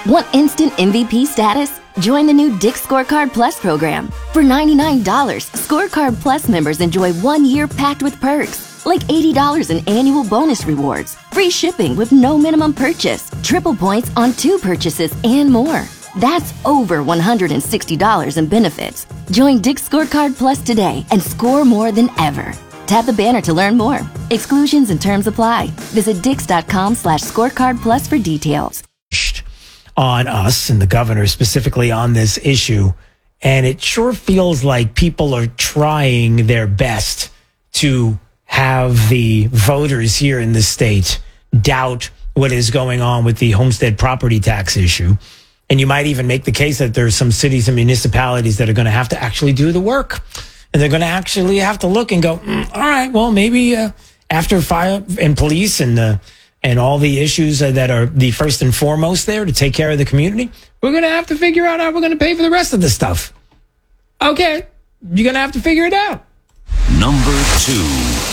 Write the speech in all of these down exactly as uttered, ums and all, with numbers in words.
Want instant M V P status? Join the new Dick's Scorecard Plus program. For ninety-nine dollars, Scorecard Plus members enjoy one year packed with perks, like eighty dollars in annual bonus rewards, free shipping with no minimum purchase, triple points on two purchases, and more. That's over one hundred sixty dollars in benefits. Join Dick's Scorecard Plus today and score more than ever. Tap the banner to learn more. Exclusions and terms apply. Visit dix.com slash scorecard plus for details. On us and the governor specifically on this issue. And it sure feels like people are trying their best to have the voters here in the state doubt what is going on with the homestead property tax issue. And you might even make the case that there's some cities and municipalities that are going to have to actually do the work. And they're going to actually have to look and go, mm, all right, well, maybe uh, after fire and police and uh, and all the issues uh, that are the first and foremost there to take care of the community, we're going to have to figure out how we're going to pay for the rest of the stuff. Okay, you're going to have to figure it out. Number two.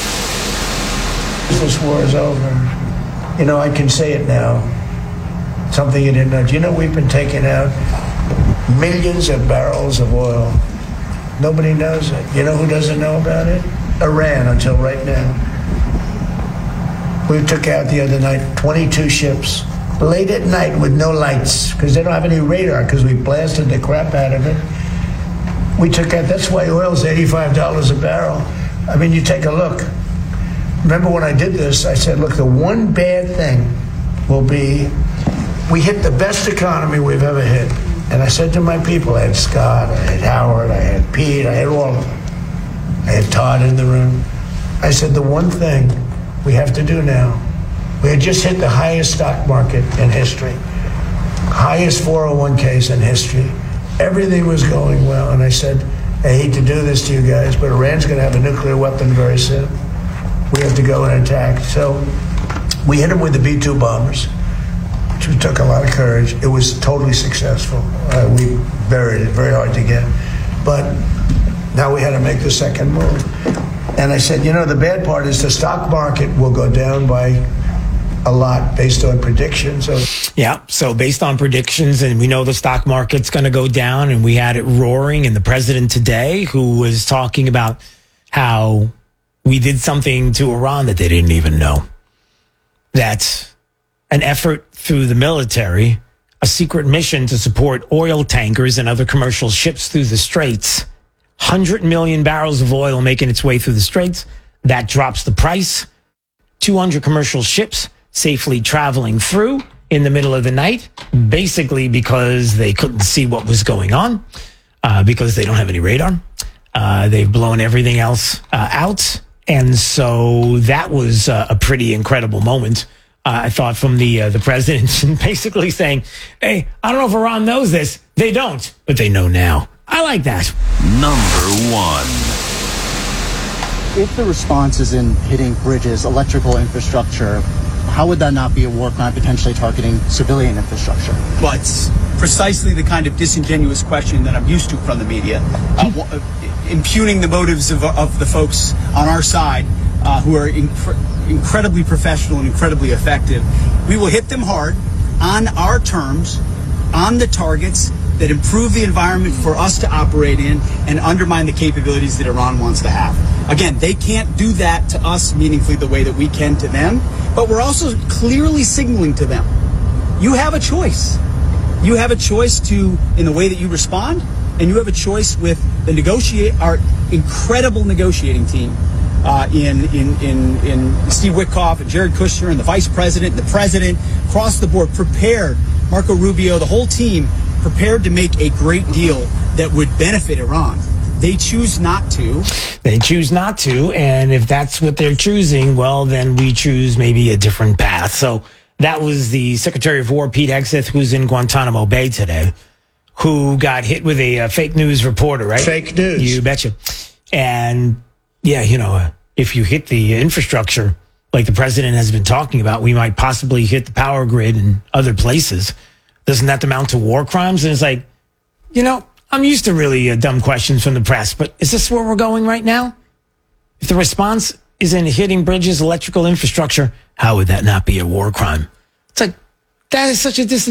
This war is over. You know, I can say it now. Something you didn't know. Do you know we've been taking out millions of barrels of oil? Nobody knows it. You know who doesn't know about it? Iran, until right now. We took out the other night twenty-two ships, late at night with no lights, because they don't have any radar, because we blasted the crap out of it. We took out, that's why oil's eighty-five dollars a barrel. I mean, you take a look. Remember when I did this, I said, look, the one bad thing will be we hit the best economy we've ever hit. And I said to my people, I had Scott, I had Howard, I had Pete, I had all of them. I had Todd in the room. I said, the one thing we have to do now, we had just hit the highest stock market in history, highest four oh one k's in history. Everything was going well. And I said, I hate to do this to you guys, but Iran's going to have a nuclear weapon very soon. We have to go and attack. So we hit them with the B two bombers, which took a lot of courage. It was totally successful. Uh, we buried it, very hard to get. But now we had to make the second move. And I said, you know, the bad part is the stock market will go down by a lot based on predictions. So, yeah, so based on predictions, and we know the stock market's going to go down, and we had it roaring. And the president today, who was talking about how we did something to Iran that they didn't even know. That's an effort through the military, a secret mission to support oil tankers and other commercial ships through the Straits. one hundred million barrels of oil making its way through the Straits. That drops the price. two hundred commercial ships safely traveling through in the middle of the night, basically because they couldn't see what was going on, uh, because they don't have any radar. Uh, they've blown everything else uh, out. And so that was uh, a pretty incredible moment, uh, I thought, from the uh, the president, basically saying, hey, I don't know if Iran knows this. They don't, but they know now. I like that. Number one. If the response is in hitting bridges, electrical infrastructure, how would that not be a war crime potentially targeting civilian infrastructure? Well, it's precisely the kind of disingenuous question that I'm used to from the media, uh, impugning the motives of, of the folks on our side uh, who are inc- incredibly professional and incredibly effective. We will hit them hard on our terms, on the targets that improve the environment for us to operate in and undermine the capabilities that Iran wants to have. Again, they can't do that to us meaningfully the way that we can to them, but we're also clearly signaling to them, you have a choice. You have a choice to, in the way that you respond, and you have a choice with the negotiate, our incredible negotiating team uh, in, in, in, in Steve Witkoff and Jared Kushner and the vice president and the president, across the board, prepared, Marco Rubio, the whole team, prepared to make a great deal that would benefit Iran. They choose not to. They choose not to, and if that's what they're choosing, well, then we choose maybe a different path. So that was the Secretary of War, Pete Hegseth, who's in Guantanamo Bay today, who got hit with a, uh, fake news reporter, right? Fake news. You betcha. And, yeah, you know, uh, if you hit the infrastructure, like the president has been talking about, we might possibly hit the power grid and other places. Doesn't that amount to war crimes? And it's like, you know, I'm used to really uh, dumb questions from the press, but is this where we're going right now? If the response is in hitting bridges, electrical infrastructure, how would that not be a war crime? It's like, that is such a dis-